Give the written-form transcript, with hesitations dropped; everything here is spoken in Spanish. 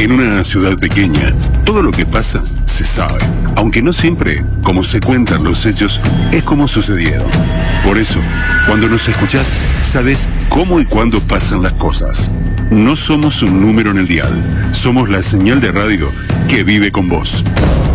En una ciudad pequeña, todo lo que pasa se sabe, aunque no siempre, como se cuentan los hechos, es como sucedieron. Por eso, cuando nos escuchás, sabes cómo y cuándo pasan las cosas. No somos un número en el dial, somos la señal de radio que vive con vos.